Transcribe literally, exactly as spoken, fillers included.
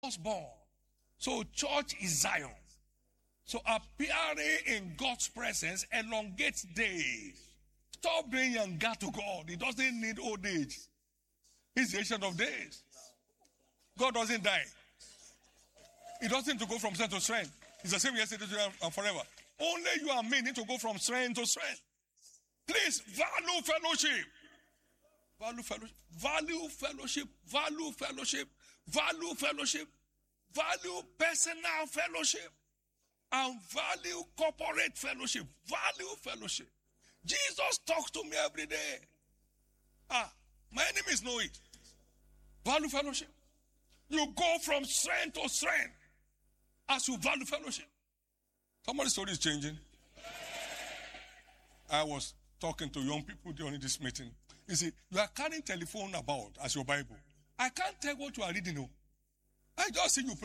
was born. So church is Zion. So appearing in God's presence elongates days. Stop being younger to God. He doesn't need old age. He's the ancient of days. God doesn't die. He doesn't need to go from strength to strength. He's the same yesterday, today, and forever. Only you and me need to go from strength to strength. Please, value fellowship. Value fellowship. Value fellowship. Value fellowship. Value fellowship. Value personal fellowship. And value corporate fellowship. Value fellowship. Jesus talks to me every day. Ah, my enemies know it. Value fellowship. You go from strength to strength as you value fellowship. Somebody's story is changing. I was talking to young people during this meeting. You see, you are carrying telephone about as your Bible. I can't tell what you are reading. No. I just see you